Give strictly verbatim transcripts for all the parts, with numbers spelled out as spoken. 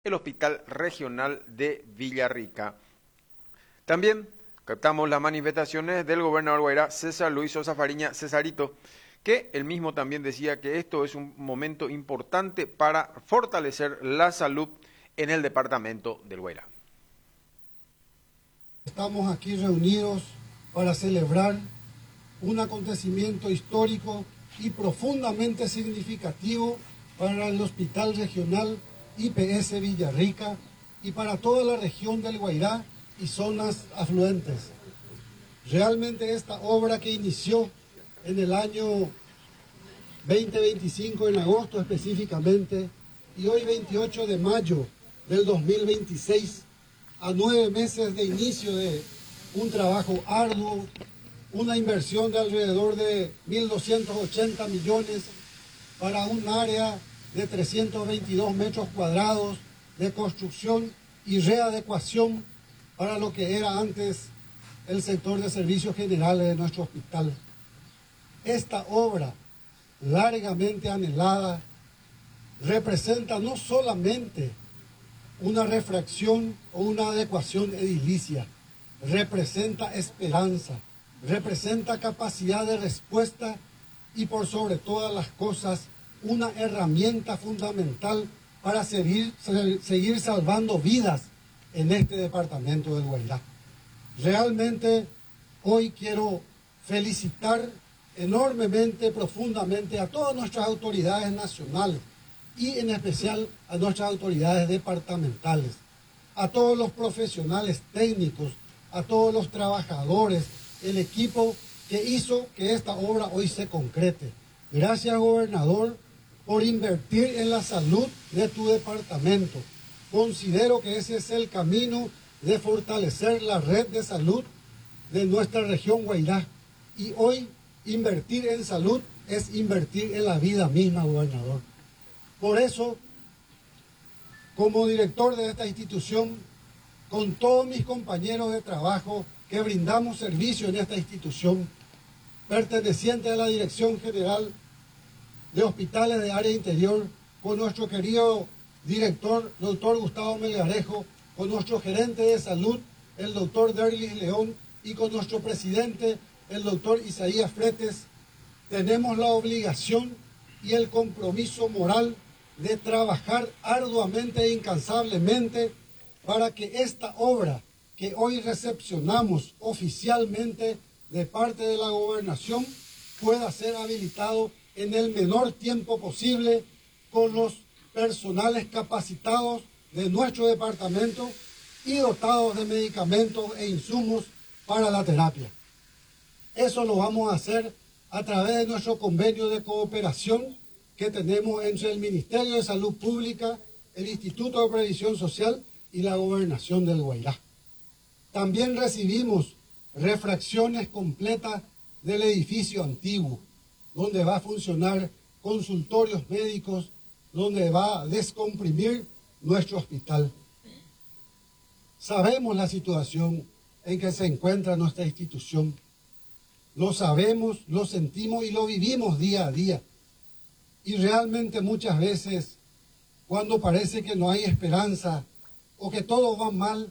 el Hospital Regional de Villarrica. También captamos las manifestaciones del gobernador Guairá, César Luis Sosa Fariña, Cesarito, que él mismo también decía que esto es un momento importante para fortalecer la salud en el departamento del Guairá. Estamos aquí reunidos para celebrar un acontecimiento histórico y profundamente significativo para el Hospital Regional I P S Villarrica y para toda la región del Guairá y zonas afluentes. Realmente esta obra que inició en el año veinte veinticinco, en agosto específicamente, y hoy veintiocho de mayo del dos mil veintiséis, a nueve meses de inicio de un trabajo arduo, una inversión de alrededor de mil doscientos ochenta millones para un área de trescientos veintidós metros cuadrados de construcción y readecuación para lo que era antes el sector de servicios generales de nuestro hospital. Esta obra, largamente anhelada, representa no solamente una refracción o una adecuación edilicia, representa esperanza, representa capacidad de respuesta y por sobre todas las cosas una herramienta fundamental para seguir, seguir salvando vidas en este departamento del Guairá. Realmente hoy quiero felicitar enormemente, profundamente a todas nuestras autoridades nacionales y en especial a nuestras autoridades departamentales, a todos los profesionales técnicos, a todos los trabajadores, el equipo que hizo que esta obra hoy se concrete. Gracias, gobernador, por invertir en la salud de tu departamento. Considero que ese es el camino de fortalecer la red de salud de nuestra región Guairá. Y hoy invertir en salud es invertir en la vida misma, gobernador. Por eso, como director de esta institución, con todos mis compañeros de trabajo que brindamos servicio en esta institución, perteneciente a la Dirección General de Hospitales de Área Interior, con nuestro querido director, doctor Gustavo Melgarejo, con nuestro gerente de salud, el doctor Derlis León, y con nuestro presidente, el doctor Isaías Fretes, tenemos la obligación y el compromiso moral de trabajar arduamente e incansablemente para que esta obra que hoy recepcionamos oficialmente de parte de la gobernación pueda ser habilitado en el menor tiempo posible con los personales capacitados de nuestro departamento y dotados de medicamentos e insumos para la terapia. Eso lo vamos a hacer a través de nuestro convenio de cooperación que tenemos entre el Ministerio de Salud Pública, el Instituto de Previsión Social y la Gobernación del Guairá. También recibimos refracciones completas del edificio antiguo, donde va a funcionar consultorios médicos, donde va a descomprimir nuestro hospital. Sabemos la situación en que se encuentra nuestra institución. Lo sabemos, lo sentimos y lo vivimos día a día. Y realmente muchas veces, cuando parece que no hay esperanza o que todo va mal,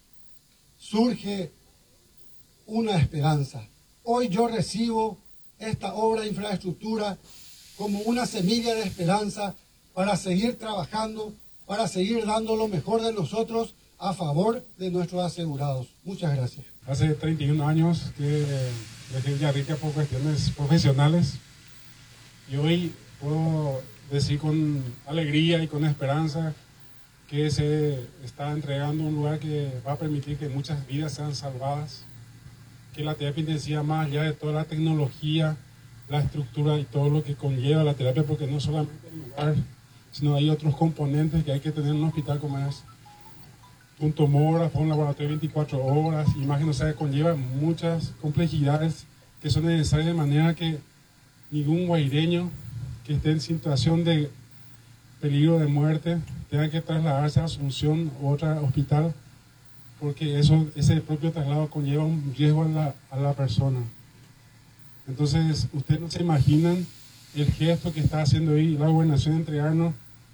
surge una esperanza. Hoy yo recibo esta obra de infraestructura como una semilla de esperanza para seguir trabajando, para seguir dando lo mejor de nosotros a favor de nuestros asegurados. Muchas gracias. Hace treinta y un años que dejé Villarrica por cuestiones profesionales y hoy puedo decir con alegría y con esperanza que se está entregando un lugar que va a permitir que muchas vidas sean salvadas, que la terapia intensiva, más allá de toda la tecnología, la estructura y todo lo que conlleva la terapia, porque no solamente el lugar, sino hay otros componentes que hay que tener en un hospital como es un tomógrafo, un laboratorio de veinticuatro horas, imagen, o sea, conlleva muchas complejidades que son necesarias de manera que ningún guaireño que esté en situación de peligro de muerte tenga que trasladarse a Asunción u otro hospital, porque eso, ese propio traslado conlleva un riesgo a la, a la persona. Entonces, ustedes no se imaginan el gesto que está haciendo hoy la gobernación de entregarnos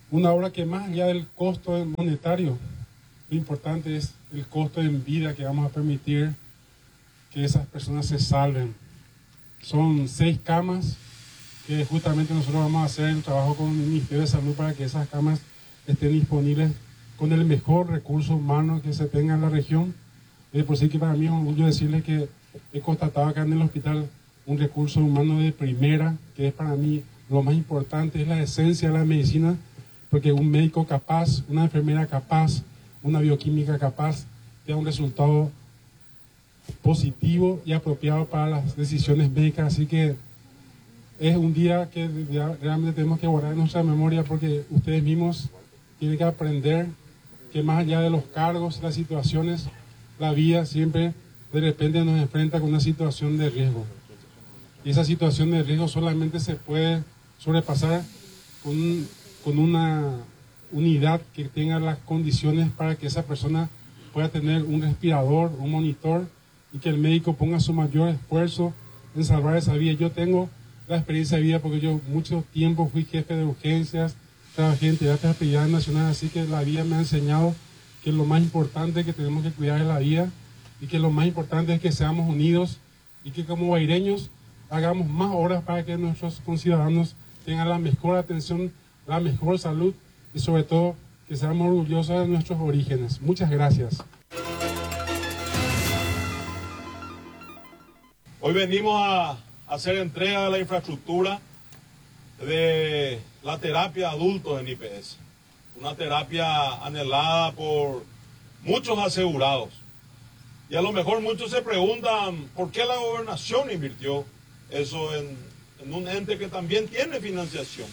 Una obra que más allá del costo monetario, lo importante es el costo en vida que vamos a permitir que esas personas se salven. Son seis camas que justamente nosotros vamos a hacer el trabajo con el Ministerio de Salud para que esas camas estén disponibles con el mejor recurso humano que se tenga en la región. Es por sí que para mí es un orgullo decirles que he constatado acá en el hospital un recurso humano de primera, que es para mí lo más importante, es la esencia de la medicina, porque un médico capaz, una enfermera capaz, una bioquímica capaz, te da un resultado positivo y apropiado para las decisiones médicas. Así que es un día que realmente tenemos que borrar en nuestra memoria, porque ustedes mismos tienen que aprender que más allá de los cargos, las situaciones, la vida siempre de repente nos enfrenta con una situación de riesgo. Y esa situación de riesgo solamente se puede sobrepasar con, con una unidad que tenga las condiciones para que esa persona pueda tener un respirador, un monitor, y que el médico ponga su mayor esfuerzo en salvar esa vida. Yo tengo la experiencia de vida porque yo mucho tiempo fui jefe de urgencias, trabajé en terapias privadas nacionales, así que la vida me ha enseñado que lo más importante que tenemos que cuidar es la vida, y que lo más importante es que seamos unidos y que como guaireños hagamos más horas para que nuestros conciudadanos tengan la mejor atención, la mejor salud y sobre todo que seamos orgullosos de nuestros orígenes. Muchas gracias. Hoy venimos a hacer entrega de la infraestructura de la terapia de adultos en I P S. Una terapia anhelada por muchos asegurados. Y a lo mejor muchos se preguntan por qué la gobernación invirtió eso en, en un ente que también tiene financiación.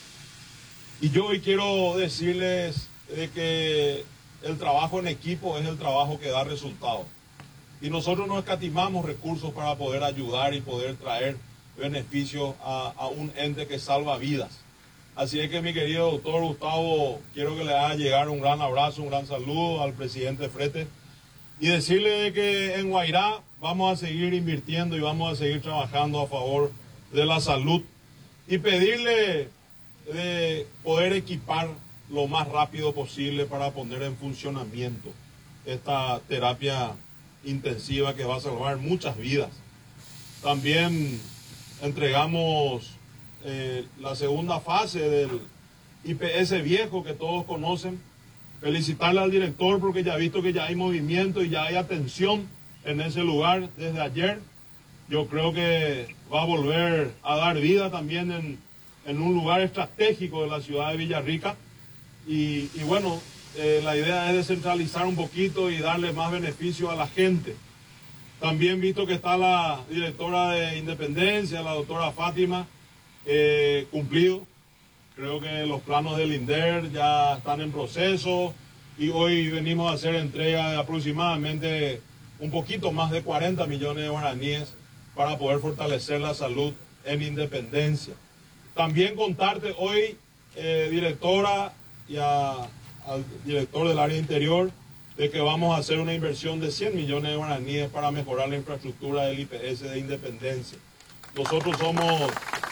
Y yo hoy quiero decirles de que el trabajo en equipo es el trabajo que da resultados. Y nosotros no escatimamos recursos para poder ayudar y poder traer beneficios a, a un ente que salva vidas. Así es que, mi querido doctor Gustavo, quiero que le haga llegar un gran abrazo, un gran saludo al presidente Frete y decirle de que en Guairá vamos a seguir invirtiendo y vamos a seguir trabajando a favor de la salud y pedirle de poder equipar lo más rápido posible para poner en funcionamiento esta terapia intensiva que va a salvar muchas vidas. También entregamos eh, la segunda fase del I P S viejo que todos conocen. Felicitarle al director porque ya ha visto que ya hay movimiento y ya hay atención en ese lugar desde ayer. Yo creo que va a volver a dar vida también en, en un lugar estratégico de la ciudad de Villarrica. Y, y bueno, eh, la idea es descentralizar un poquito y darle más beneficio a la gente. También visto que está la directora de Independencia, la doctora Fátima, eh, cumplido. Creo que los planos del INDER ya están en proceso y hoy venimos a hacer entrega de aproximadamente un poquito más de cuarenta millones de guaraníes para poder fortalecer la salud en Independencia. También contarte hoy, eh, directora y a, al director del área interior, de que vamos a hacer una inversión de cien millones de guaraníes para mejorar la infraestructura del I P S de Independencia. Nosotros somos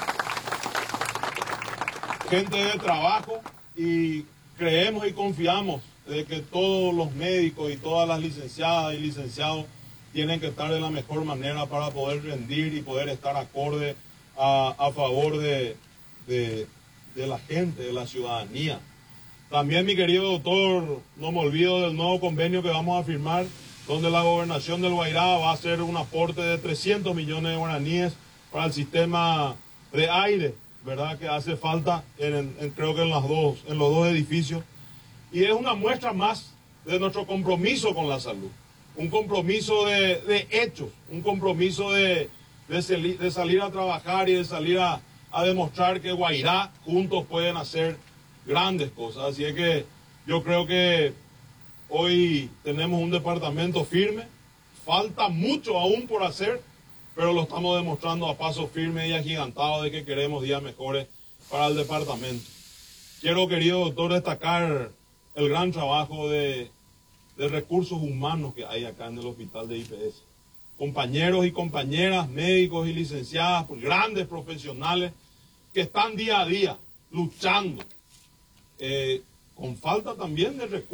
gente de trabajo y creemos y confiamos de que todos los médicos y todas las licenciadas y licenciados tienen que estar de la mejor manera para poder rendir y poder estar acorde a, a favor de, de, de la gente, de la ciudadanía. También, mi querido doctor, no me olvido del nuevo convenio que vamos a firmar, donde la gobernación del Guairá va a hacer un aporte de trescientos millones de guaraníes para el sistema de aire, ¿verdad? Que hace falta en, en, creo que en, las dos, en los dos edificios. Y es una muestra más de nuestro compromiso con la salud. Un compromiso de, de hechos, un compromiso de, de, sali, de salir a trabajar y de salir a, a demostrar que Guairá juntos pueden hacer grandes cosas. Así es que yo creo que hoy tenemos un departamento firme. Falta mucho aún por hacer, pero lo estamos demostrando a paso firme y agigantado de que queremos días mejores para el departamento. Quiero, querido doctor, destacar el gran trabajo de, de recursos humanos que hay acá en el hospital de I P S. Compañeros y compañeras, médicos y licenciadas, pues, grandes profesionales que están día a día luchando eh, con falta también de recursos.